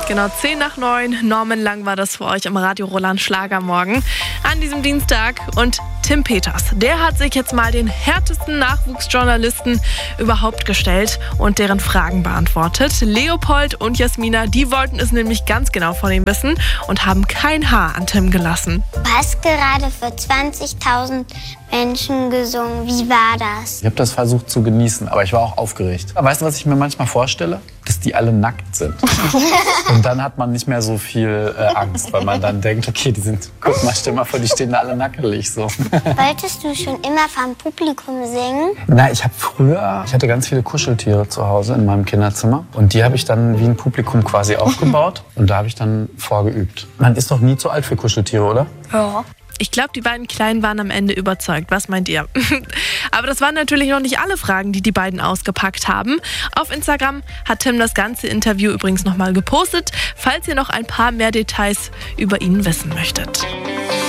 Genau 10:09. Norman Lang war das für euch im Radio Roland Schlagermorgen an diesem Dienstag. Und Tim Peters, der hat sich jetzt mal den härtesten Nachwuchsjournalisten überhaupt gestellt und deren Fragen beantwortet. Leopold und Jasmina, die wollten es nämlich ganz genau von ihm wissen und haben kein Haar an Tim gelassen. Du hast gerade für 20.000 Menschen gesungen. Wie war das? Ich habe das versucht zu genießen, aber ich war auch aufgeregt. Weißt du, was ich mir manchmal vorstelle? Dass die alle nackt sind. Und dann hat man nicht mehr so viel Angst, weil man dann denkt, okay, guck mal, stell mal vor, die stehen da alle nackelig so. Wolltest du schon immer vom Publikum singen? Na, ich hatte ganz viele Kuscheltiere zu Hause in meinem Kinderzimmer. Und die habe ich dann wie ein Publikum quasi aufgebaut. Und da habe ich dann vorgeübt. Man ist doch nie zu alt für Kuscheltiere, oder? Ja. Ich glaube, die beiden Kleinen waren am Ende überzeugt. Was meint ihr? Aber das waren natürlich noch nicht alle Fragen, die beiden ausgepackt haben. Auf Instagram hat Tim das ganze Interview übrigens nochmal gepostet, falls ihr noch ein paar mehr Details über ihn wissen möchtet.